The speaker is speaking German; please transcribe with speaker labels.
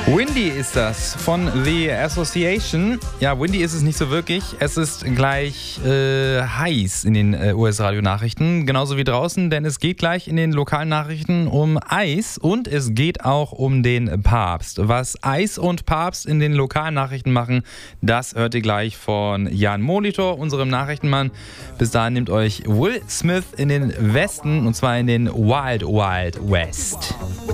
Speaker 1: Windy ist das von The Association. Ja, windy ist es nicht so wirklich. Es ist gleich heiß in den US-Radio-Nachrichten. Genauso wie draußen, denn es geht gleich in den lokalen Nachrichten um Eis und es geht auch um den Papst. Was Eis und Papst in den lokalen Nachrichten machen, das hört ihr gleich von Jan Molitor, unserem Nachrichtenmann. Bis dahin nimmt euch Will Smith in den Westen, und zwar in den Wild Wild West.